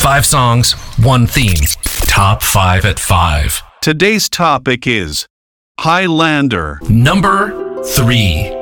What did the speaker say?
5 songs, 1 theme. Top 5 at 5. Today's topic is Highlander. Number 3.